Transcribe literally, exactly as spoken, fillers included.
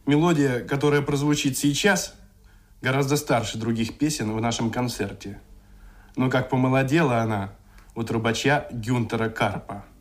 Мелодия, которая прозвучит сейчас, гораздо старше других песен в нашем концерте. Но как помолодела она у трубача Гюнтера Карпа.